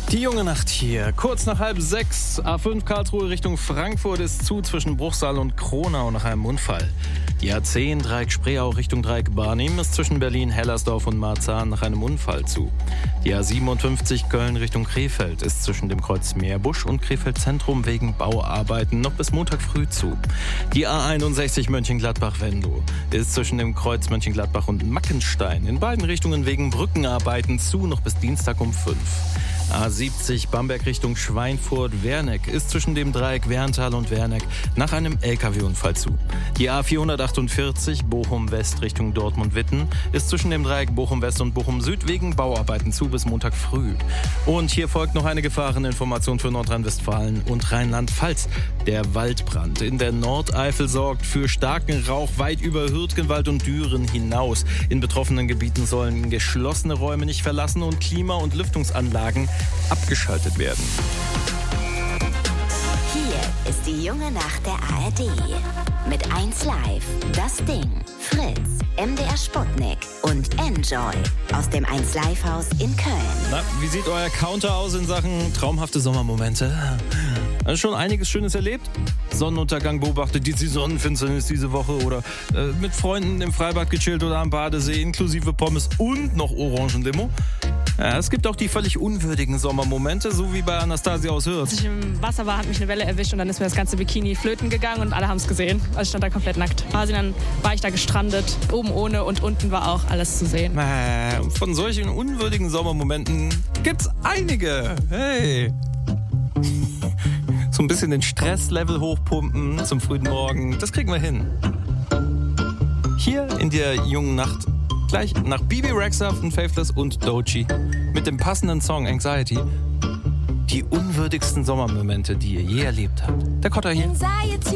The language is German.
Die junge Nacht hier, kurz nach 5:30, A5 Karlsruhe Richtung Frankfurt ist zu zwischen Bruchsal und Kronau nach einem Unfall. Die A10 Dreieck Spreeau Richtung Dreieck Barnim ist zwischen Berlin-Hellersdorf und Marzahn nach einem Unfall zu. Die A57 Köln Richtung Krefeld ist zwischen dem Kreuz Meerbusch und Krefeld Zentrum wegen Bauarbeiten noch bis Montag früh zu. Die A61 Mönchengladbach-Venlo ist zwischen dem Kreuz Mönchengladbach und Mackenstein in beiden Richtungen wegen Brückenarbeiten zu noch bis Dienstag um 5. A70 Bamberg Richtung Schweinfurt-Werneck ist zwischen dem Dreieck Werntal und Werneck nach einem LKW-Unfall zu. Die A448 Bochum-West Richtung Dortmund-Witten ist zwischen dem Dreieck Bochum-West und Bochum-Süd wegen Bauarbeiten zu bis Montag früh. Und hier folgt noch eine Gefahreninformation für Nordrhein-Westfalen und Rheinland-Pfalz. Der Waldbrand in der Nordeifel sorgt für starken Rauch weit über Hürtgenwald und Düren hinaus. In betroffenen Gebieten sollen geschlossene Räume nicht verlassen und Klima- und Lüftungsanlagen abgeschaltet werden. Hier ist die junge Nacht der ARD. Mit 1Live, Das Ding, Fritz, MDR Sputnik und Enjoy aus dem 1Live-Haus in Köln. Na, wie sieht euer Counter aus in Sachen traumhafte Sommermomente? Hast du schon einiges Schönes erlebt? Sonnenuntergang beobachtet, die Sonnenfinsternis diese Woche oder mit Freunden im Freibad gechillt oder am Badesee inklusive Pommes und noch Orangendemo? Ja, es gibt auch die völlig unwürdigen Sommermomente, so wie bei Anastasia aus Hürth. Als ich im Wasser war, hat mich eine Welle erwischt und dann ist mir das ganze Bikini flöten gegangen und alle haben es gesehen. Also ich stand da komplett nackt. Quasi dann war ich da gestrandet, oben ohne und unten war auch alles zu sehen. Von solchen unwürdigen Sommermomenten gibt's einige. Hey! So ein bisschen den Stresslevel hochpumpen zum frühen Morgen, das kriegen wir hin. Hier in der jungen Nacht, gleich nach Bibi Rexha von Faithless und Doechii mit dem passenden Song Anxiety, die unwürdigsten Sommermomente, die ihr je erlebt habt. Der Kotter hier.